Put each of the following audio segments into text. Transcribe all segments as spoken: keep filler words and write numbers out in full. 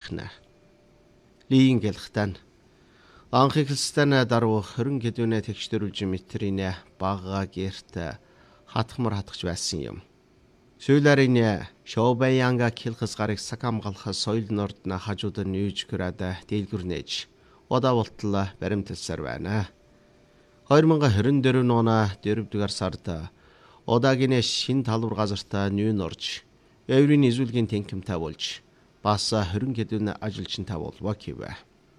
гэрхнэ. Лиин гэлхтэн. Анх ихэлстэн даруу хөрөн гэдүнэ тэгчдэрүүлж мэтрийнэ багга гэрт хатхмар хатгч байсан юм. Сүүлэрийн шоубаянга килхс гарыг сакамгалха соёл нордна хажууд нь нүүж гүрада дэлгүрнэж удаа болтол баримталсаар байна. хоёр мянга хорин дөрөв оны дөрөвдүгээр сард удаагийн шин талбар газартаа нүүн орж еврийн изүүлгийн тэнхимтэй болж бас хорин гэдүнэ ажилчинтай болов гэвэ.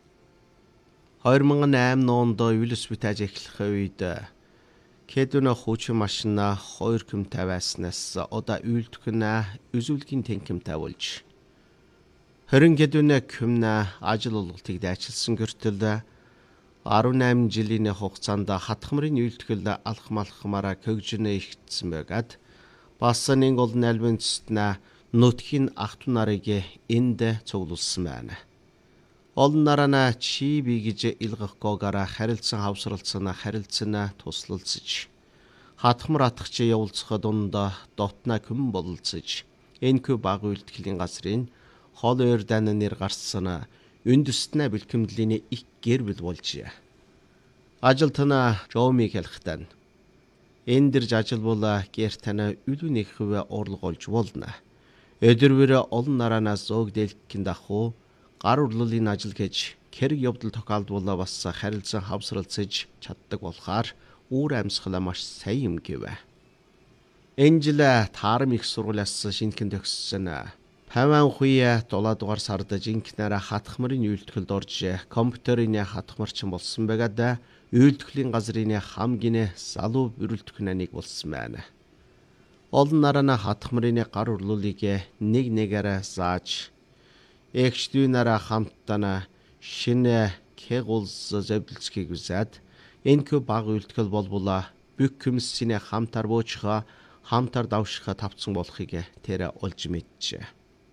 хоёр мянга осем онд Уилс битэж эхлэх үед Кэдүнэ хуучин машина хоёр хүмтэй байснаас удаа үйлдвэрнэ үзүүлгийн тэнхимтэй болж хорин гэдүнэ хүмнэ ажил олголтыг дайчилсан гэртэл арван осем жилийн хугацаанд хатхмарын үйлдэл алх малхмаараа көгжнө ихтсэн байгаад бас нэг олон альбинцтна нутгийн ах トゥ нарыг энд цуглуулсан байна. Олон нарана чи би гэж илгэхгүйгээр харилцан хавсралцсан харилцан туслалцж хатхмар атгч явуулцах дунд дотна хүм бололцож энэхүү баг үйлдэхлийн газрын хол ойрдан нэр гарсан үндэстнэ бэлтгэмдлийн их гэр бүл болж ажилтна жооми хэлхтэн эндэрж ажил бол гэр тана үлүнийхвэ орлоголж болно. Өдөрвөр олон наранаас зөг дэлгэн дахуу гар урлалын ажил гэж хэрэг явдал тохиолдвол бас харилцан хавсралцаж чаддаг болохоор үүр амьсгалаа маш сайн юм гэвэ. Энэ жил таарам их сургуулиас шинхэн төгссөн паван хуя дулаа дугаар сард жинкнээр хатхмарын үйлдэлд орж компьютерийн хатхмарчин болсон байгаад үйлдэхлийн газрын хамгийн залуу бүрэлдэхүүнийг болсон байна. Олон нарана хатхмарын гар урлалыг нэг нэгээр зааж Экчдүүнара хамтдана шинэ кегулс зэвдэлцгийг үзээд энэхүү баг үйлдэл болбола бүх хүмүүсийн хамтар буучха хамтар давшха тавцсан болохыг тэр олж мэджээ.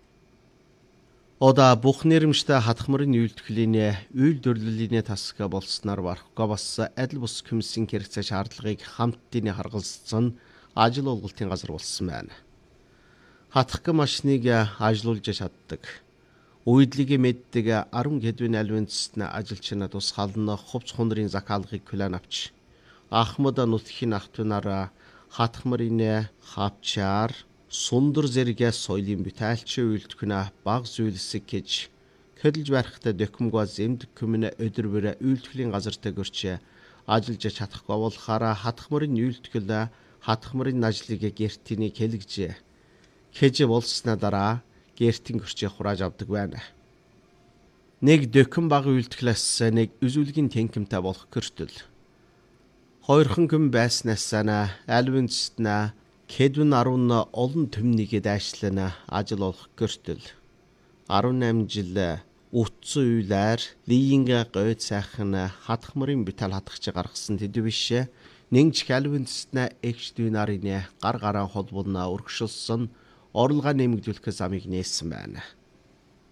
Ода бүх нэрмжтэй хатхмарын үйлдэхлийн үйл төрлөлийн тасга болсноор барахгүй бас адил бус хүмүүсийн хэрэгцээ шаардлагыг хамтдын харгалзсан ажил олголтын газар болсон байна. Хатхаг машиныг ажилуулж чаддаг. Үйдлийг мэддэг арван гэдвэн альвэнцтна ажилчна тусгаална хувц хундрын захаалгыг хүлээн авч Ахмад нутгийн ах トゥ нараа хатхмарын хавчаар сундар зэрэг соёлын бүтээлч үйлдэхнэ баг зүйлсэг гэж хөдөлж барихтай докумгоо зэмдэг хүмнэ өдөрвөр үйлдэхлийн газартай гөрч ажиллаж чадахгүй болохоор хатхмарын үйлдэхэл хатхмарын ажлыг гэртний хэлгэж хэж болсноо дараа гэртэн гөрчөө хурааж авдаг байна. Нэг докум баг үйлдэлээс нэг үзүүлгийн тэнхимтэй болох гэртэл. Хоёрхан хүм байснаас сана альвинцтна Кэдүн арван олон төмнийг дайшлана ажил олох гэртэл. арван осем жил утсан үйлээр лиинга гойд сайхан хатхмарын бүтээл хатгч гаргасан тэд биш. Нэгж альвинцтна экчдүү нарын гар гараа холбоолна өргөшөлсөн орлогоо нэмэгдүүлэх замыг нээсэн байна.